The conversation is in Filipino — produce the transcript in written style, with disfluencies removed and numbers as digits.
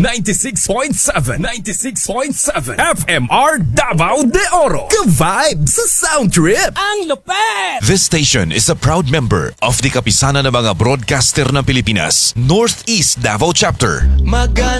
96.7 FMR Davao de Oro. Ka-vibe sa Sound Trip. Ang lupet! This station is a proud member of the Kapisanan ng mga Broadcaster ng Pilipinas, Northeast Davao Chapter. Maganda